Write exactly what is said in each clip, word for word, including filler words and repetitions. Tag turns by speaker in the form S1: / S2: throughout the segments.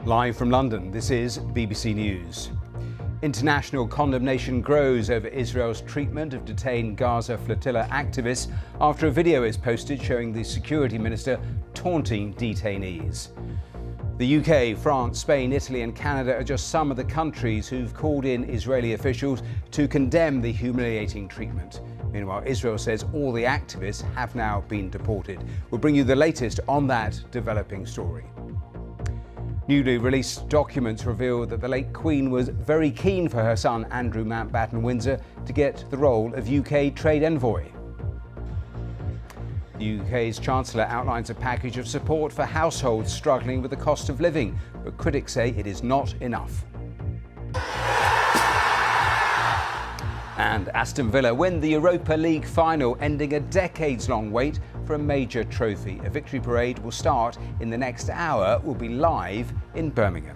S1: Live from London, this is B B C News. International condemnation grows over Israel's treatment of detained Gaza flotilla activists after a video is posted showing the security minister taunting detainees. The U K, France, Spain, Italy and Canada are just some of the countries who've called in Israeli officials to condemn the humiliating treatment. Meanwhile, Israel says all the activists have now been deported. We'll bring you the latest on that developing story. Newly released documents reveal that the late Queen was very keen for her son Andrew Mountbatten Windsor to get the role of U K trade envoy. The U K's Chancellor outlines a package of support for households struggling with the cost of living, but critics say it is not enough. And Aston Villa win the Europa League final, ending a decades-long wait for a major trophy. A victory parade will start in the next hour. Will be live in Birmingham.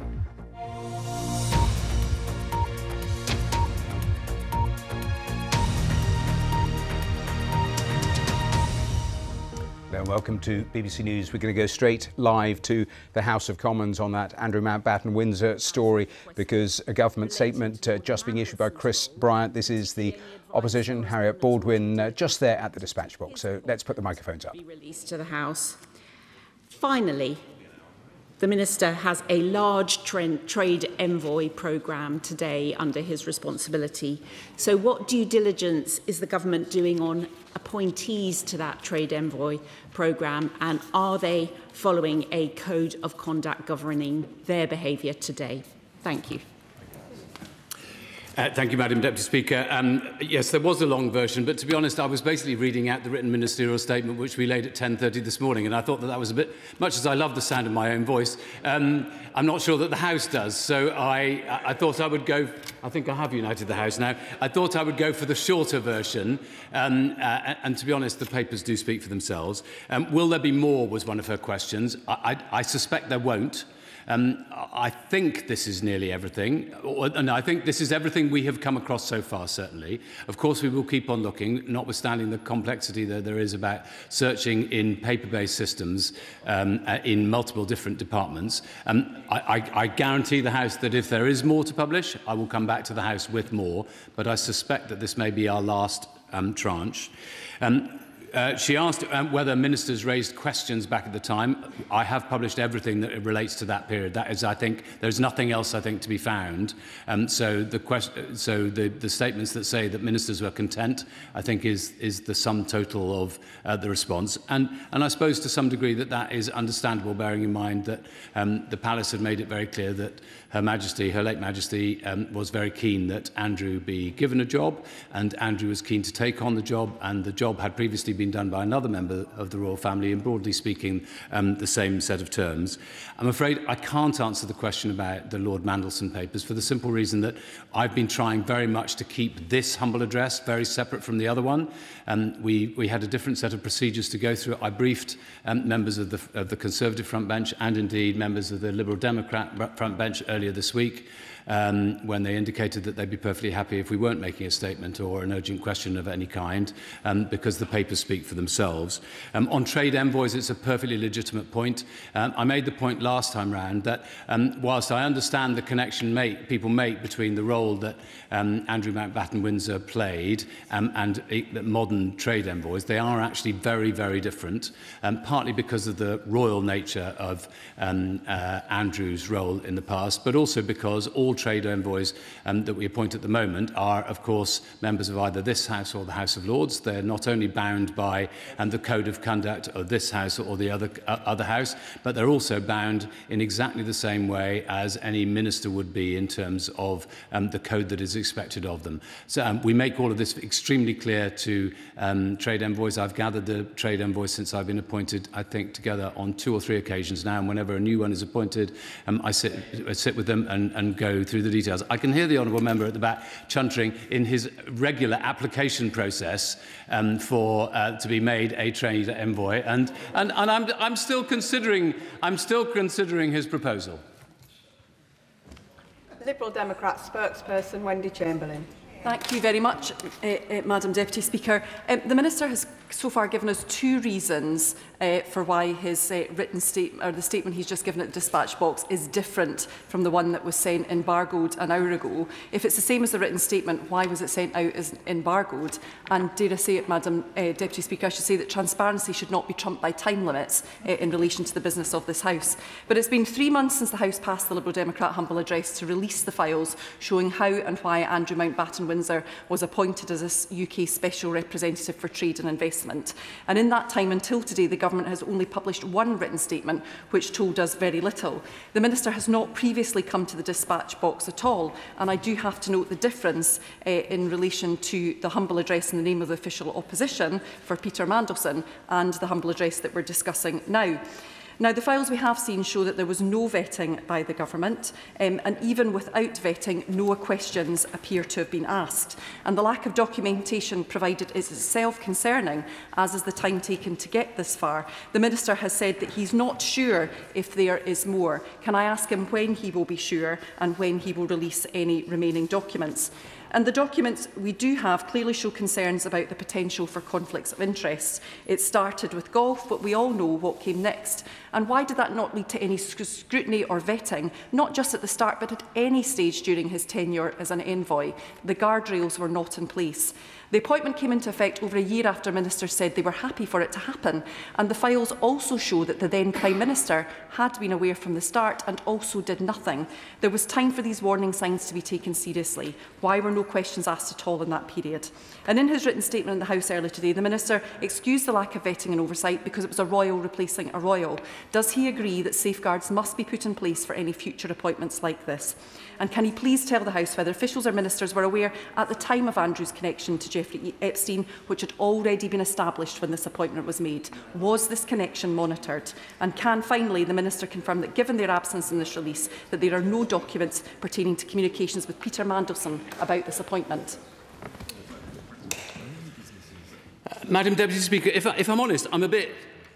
S1: Welcome to B B C News. We're going to go straight live to the House of Commons on that Andrew Mountbatten Windsor story, because a government statement uh, just being issued by Chris Bryant. This is the opposition, Harriet Baldwin, uh, just there at the dispatch box. So let's put the microphones up.
S2: Be released to the House. Finally, the Minister has a large trade envoy programme today under his responsibility. So what due diligence is the government doing on appointees to that trade envoy programme, and are they following a code of conduct governing their behaviour today? Thank you.
S3: Uh, thank you, Madam Deputy Speaker. Um, yes, there was a long version, but to be honest, I was basically reading out the written ministerial statement which we laid at ten thirty this morning, and I thought that that was a bit, much as I love the sound of my own voice, um, I'm not sure that the House does. So I, I thought I would go, I think I have united the House now, I thought I would go for the shorter version, um, uh, and to be honest, the papers do speak for themselves. Um, will there be more, was one of her questions. I, I, I suspect there won't. Um, I think this is nearly everything, and I think this is everything we have come across so far, certainly. Of course, we will keep on looking, notwithstanding the complexity that there is about searching in paper-based systems um, uh, in multiple different departments. Um, I, I, I guarantee the House that if there is more to publish, I will come back to the House with more, but I suspect that this may be our last um, tranche. Um, Uh, she asked um, whether ministers raised questions back at the time. I have published everything that relates to that period. That is, I think, there's nothing else, I think, to be found. Um, so the, so the, the statements that say that ministers were content, I think, is, is the sum total of uh, the response. And, and I suppose to some degree that that is understandable, bearing in mind that um, the Palace had made it very clear that Her Majesty, Her late Majesty, um, was very keen that Andrew be given a job, and Andrew was keen to take on the job, and the job had previously been done by another member of the royal family, and broadly speaking, um, the same set of terms. I'm afraid I can't answer the question about the Lord Mandelson papers for the simple reason that I've been trying very much to keep this humble address very separate from the other one. Um, we, we had a different set of procedures to go through. I briefed um, members of the, of the Conservative front bench and indeed members of the Liberal Democrat front bench earlier this week, um, when they indicated that they'd be perfectly happy if we weren't making a statement or an urgent question of any kind, um, because the papers speak for themselves. Um, on trade envoys, it's a perfectly legitimate point. Um, I made the point last time round that um, whilst I understand the connection make, people make between the role that um, Andrew Mountbatten Windsor played um, and uh, modern trade envoys, they are actually very, very different, um, partly because of the royal nature of um, uh, Andrew's role in the past, but also because all trade envoys um, that we appoint at the moment are, of course, members of either this House or the House of Lords. They're not only bound by um, the code of conduct of this House or the other, uh, other House, but they're also bound in exactly the same way as any minister would be in terms of um, the code that is expected of them. So um, we make all of this extremely clear to um, trade envoys. I've gathered the trade envoys since I've been appointed, I think, together on two or three occasions now, and whenever a new one is appointed, um, I, sit, I sit with them and, and go through the details. I can hear the honourable member at the back chuntering in his regular application process um, for uh, to be made a trade envoy, and and, and I'm, I'm still considering I'm still considering his proposal.
S4: Liberal Democrat spokesperson Wendy Chamberlain.
S5: Thank you very much, uh, uh, Madam Deputy Speaker. Um, the Minister has
S4: so far given us two reasons uh, for why his uh, written statement, or the statement he's just given at the dispatch box, is different from the one that was sent embargoed an hour ago. If it's the same as the written statement, why was it sent out as embargoed? And dare I say it, Madam uh, Deputy Speaker, I should say that transparency should not be trumped by time limits uh, in relation to the business of this House. But it's been three months since the House passed the Liberal Democrat humble address to release the files showing how and why Andrew Mountbatten Windsor was appointed as a U K Special Representative for Trade and Investment. And in that time until today, the Government has only published one written statement which told us very little. The Minister has not previously come to the dispatch box at all, and I do have to note the difference uh, in relation to the humble address in the name of the official opposition for Peter Mandelson and the humble address that we're discussing now. Now, the files we have seen show that there was no vetting by the Government, um, and even without vetting, no questions appear to have been asked. And the lack of documentation provided is itself concerning, as is the time taken to get this far. The Minister has said that he's not sure if there is more. Can I ask him when he will be sure and when he will release any remaining documents? And the documents we do have clearly show concerns about the potential for conflicts of interest. It started with golf, but we all know what came next. And why did that not lead to any scrutiny or vetting, not just at the start, but at any stage during his tenure as an envoy? The guardrails were not in place. The appointment came into effect over a year after ministers said they were happy for it to happen, and the files also show that the then Prime Minister had been aware from the start and also did nothing. There was time for these warning signs to be taken seriously. Why were no questions asked at all in that period? And in his written statement in the House earlier today, the Minister excused the lack of vetting and oversight because it was a royal replacing a royal. Does he agree that safeguards must be put in place for any future appointments like this? And can he please tell the House whether officials or ministers were aware at the time of Andrew's connection to Jeffrey Epstein, which had already been established when this appointment was made? Was this connection monitored? And can, finally, the Minister confirm that, given their absence in this release, that there are no documents pertaining to communications with Peter Mandelson about this appointment?
S3: Uh, Madam Deputy Speaker, if, I, if I'm honest, I'm a bit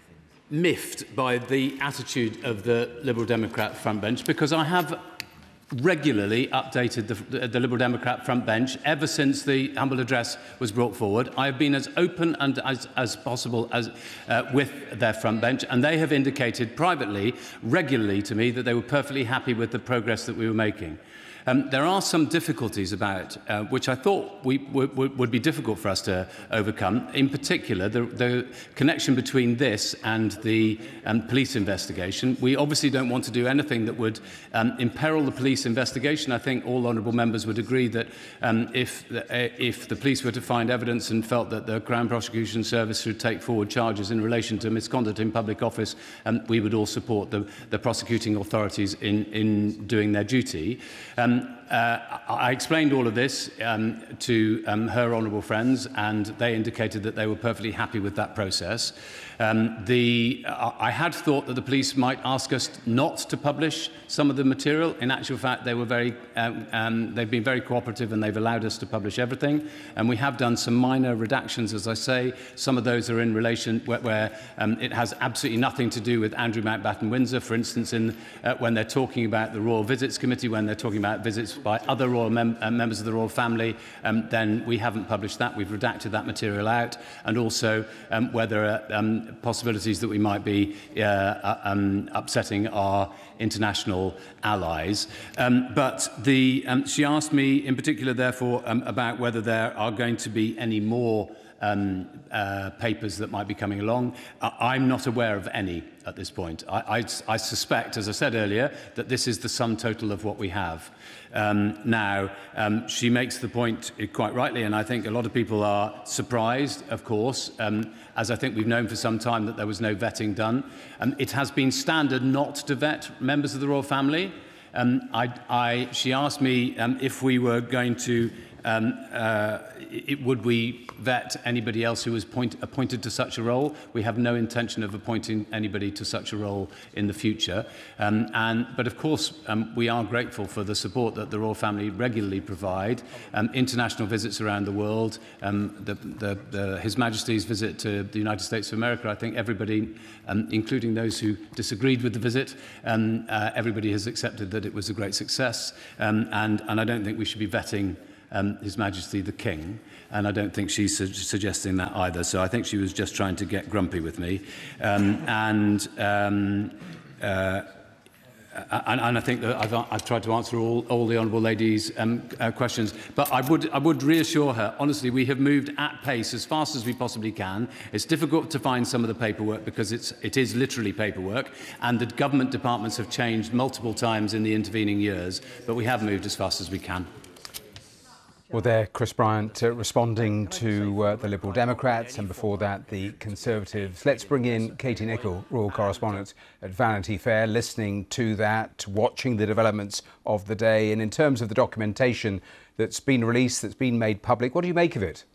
S3: miffed by the attitude of the Liberal Democrat front bench, because I have regularly updated the, the Liberal Democrat front bench ever since the humble address was brought forward. I have been as open and as, as possible as, uh, with their front bench, and they have indicated privately, regularly to me, that they were perfectly happy with the progress that we were making. Um, there are some difficulties about, uh, which I thought we, would be difficult for us to overcome. In particular, the, the connection between this and the um, police investigation. We obviously don't want to do anything that would um, imperil the police investigation. I think all honourable members would agree that um, if, uh, if the police were to find evidence and felt that the Crown Prosecution Service should take forward charges in relation to misconduct in public office, um, we would all support the, the prosecuting authorities in, in doing their duty. Um, Um, uh, I explained all of this um, to um, her honourable friends, and they indicated that they were perfectly happy with that process. Um, the, uh, I had thought that the police might ask us not to publish some of the material. In actual fact, they were very, um, um, they've been very cooperative, and they've allowed us to publish everything. And we have done some minor redactions, as I say. Some of those are in relation where, where um, it has absolutely nothing to do with Andrew Mountbatten Windsor. For instance, in, uh, when they're talking about the Royal Visits Committee, when they're talking about visits by other royal mem uh, members of the royal family, um, then we haven't published that. We've redacted that material out, and also um, where there are um, possibilities that we might be uh, uh, um, upsetting our international allies. Um, but the, um, she asked me in particular, therefore, um, about whether there are going to be any more Um, uh, papers that might be coming along. Uh, I'm not aware of any at this point. I, I, I suspect, as I said earlier, that this is the sum total of what we have. Um, now, um, she makes the point quite rightly, and I think a lot of people are surprised, of course, um, as I think we've known for some time that there was no vetting done. Um, it has been standard not to vet members of the royal family. Um, I, I, she asked me um, if we were going to Um, uh, it, would we vet anybody else who was point, appointed to such a role? We have no intention of appointing anybody to such a role in the future. Um, and, but of course, um, we are grateful for the support that the royal family regularly provide. Um, international visits around the world, um, the, the, the, His Majesty's visit to the United States of America, I think everybody, um, including those who disagreed with the visit, um, uh, everybody has accepted that it was a great success. Um, and, and I don't think we should be vetting um, His Majesty the King, and I don't think she's su suggesting that either. So I think she was just trying to get grumpy with me. Um, and... Um, uh, And, and I think that I've, I've tried to answer all, all the honourable lady's um, uh, questions. But I would, I would reassure her, honestly, we have moved at pace as fast as we possibly can. It's difficult to find some of the paperwork because it's, it is literally paperwork. And the government departments have changed multiple times in the intervening years. But we have moved as fast as we can.
S1: Well, there, Chris Bryant uh, responding to uh, the Liberal Democrats, and before that, the Conservatives. Let's bring in Katie Nicholl, royal correspondent at Vanity Fair, listening to that, watching the developments of the day. And in terms of the documentation that's been released, that's been made public, what do you make of it?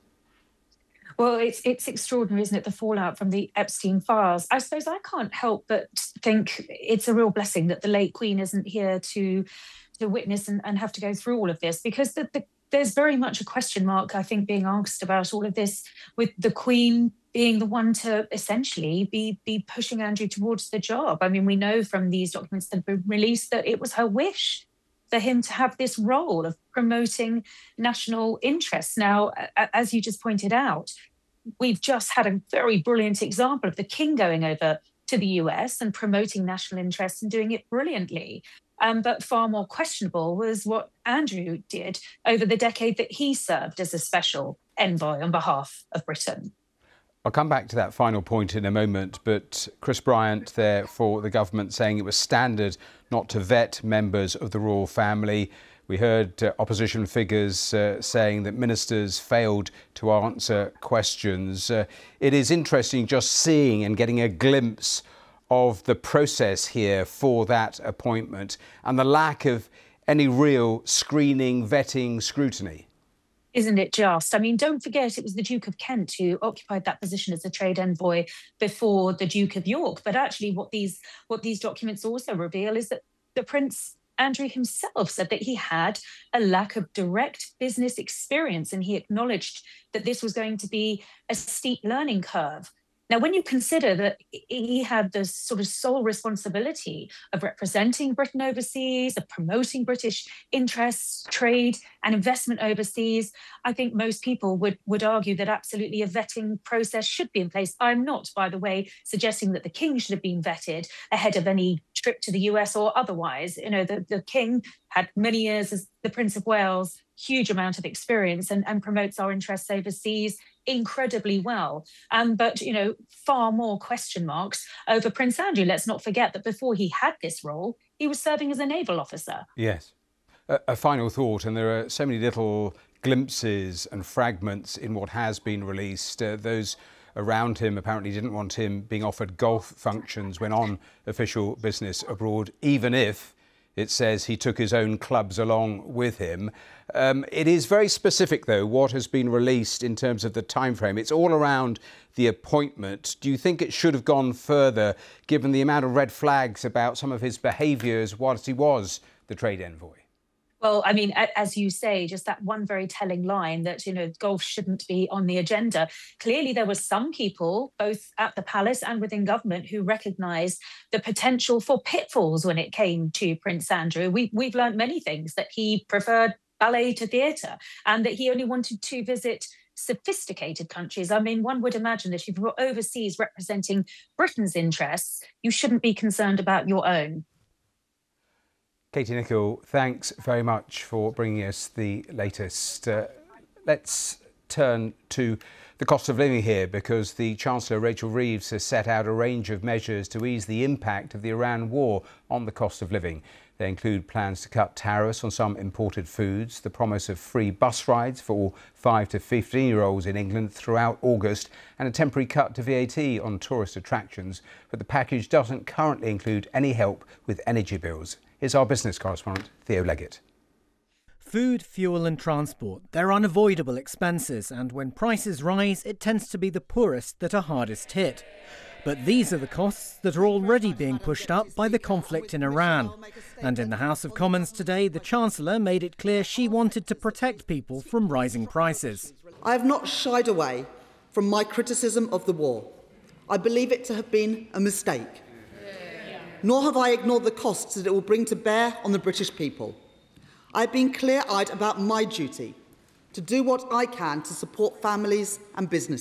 S5: Well, it's it's extraordinary, isn't it, the fallout from the Epstein files. I suppose I can't help but think it's a real blessing that the late Queen isn't here to, to witness and, and have to go through all of this, because the, the there's very much a question mark, I think, being asked about all of this, with the Queen being the one to essentially be, be pushing Andrew towards the job. I mean, we know from these documents that have been released that it was her wish for him to have this role of promoting national interests. Now, as you just pointed out, we've just had a very brilliant example of the King going over to the U S and promoting national interests and doing it brilliantly. Um, but far more questionable was what Andrew did over the decade that he served as a special envoy on behalf of Britain.
S1: I'll come back to that final point in a moment, but Chris Bryant there for the government saying it was standard not to vet members of the royal family. We heard uh, opposition figures uh, saying that ministers failed to answer questions. Uh, it is interesting just seeing and getting a glimpse of the process here for that appointment and the lack of any real screening, vetting, scrutiny.
S5: Isn't it just? I mean, don't forget it was the Duke of Kent who occupied that position as a trade envoy before the Duke of York. But actually what these what these documents also reveal is that the Prince Andrew himself said that he had a lack of direct business experience, and he acknowledged that this was going to be a steep learning curve. Now, when you consider that he had the sort of sole responsibility of representing Britain overseas, of promoting British interests, trade and investment overseas, I think most people would, would argue that absolutely a vetting process should be in place. I'm not, by the way, suggesting that the King should have been vetted ahead of any trip to the U S or otherwise. You know, the, the King had many years as the Prince of Wales, huge amount of experience, and, and promotes our interests overseas incredibly well. Um, but, you know, far more question marks over Prince Andrew. Let's not forget that before he had this role, he was serving as a naval officer.
S1: Yes. A, a final thought, and there are so many little glimpses and fragments in what has been released. Uh, those around him apparently didn't want him being offered golf functions when on official business abroad, even if it says he took his own clubs along with him. Um, it is very specific, though, what has been released in terms of the time frame. It's all around the appointment. Do you think it should have gone further, given the amount of red flags about some of his behaviours whilst he was the trade envoy?
S5: Well, I mean, as you say, just that one very telling line that, you know, golf shouldn't be on the agenda. Clearly, there were some people, both at the palace and within government, who recognised the potential for pitfalls when it came to Prince Andrew. We, we've learned many things, that he preferred ballet to theatre and that he only wanted to visit sophisticated countries. I mean, one would imagine that if you're overseas representing Britain's interests, you shouldn't be concerned about your own.
S1: Katie Nicholl, thanks very much for bringing us the latest. Uh, let's turn to the cost of living here, because the Chancellor Rachel Reeves has set out a range of measures to ease the impact of the Iran war on the cost of living. They include plans to cut tariffs on some imported foods, the promise of free bus rides for all five to fifteen-year-olds in England throughout August, and a temporary cut to V A T on tourist attractions. But the package doesn't currently include any help with energy bills. Here's our business correspondent, Theo Leggett.
S6: Food, fuel and transport, they're unavoidable expenses, and when prices rise, it tends to be the poorest that are hardest hit. But these are the costs that are already being pushed up by the conflict in Iran. And in the House of Commons today, the Chancellor made it clear she wanted to protect people from rising prices.
S7: I have not shied away from my criticism of the war. I believe it to have been a mistake. Nor have I ignored the costs that it will bring to bear on the British people. I've been clear-eyed about my duty to do what I can to support families and businesses.